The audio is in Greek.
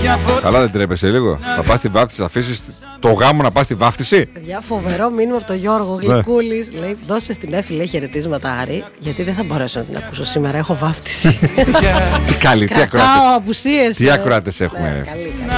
Καλά, δεν τρέπεσαι λίγο? Θα πας στη βάφτιση, θα αφήσεις το γάμο να πας στη βάφτιση? Για φοβερό μήνυμα από τον Γιώργο Γλυκούλης. Λέει, δώσε στην Έφη, λέει, χαιρετίσματα, Άρη, γιατί δεν θα μπορέσω να την ακούσω σήμερα. Έχω βάφτιση. Τι καλή, τι ακροάτες. Απουσίες. Τι ακροάτες έχουμε. Καλή.